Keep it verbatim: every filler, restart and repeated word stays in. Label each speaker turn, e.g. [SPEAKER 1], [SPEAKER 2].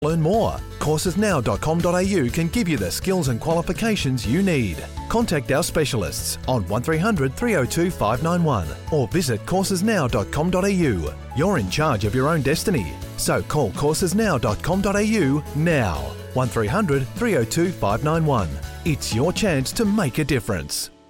[SPEAKER 1] Learn more. courses now dot com dot a u can give you the skills and qualifications you need. Contact our specialists on one three hundred three oh two five nine one or visit courses now dot com dot a u. You're in charge of your own destiny, so call courses now dot com dot a u now. one three hundred three oh two five nine one. It's your chance to make a difference.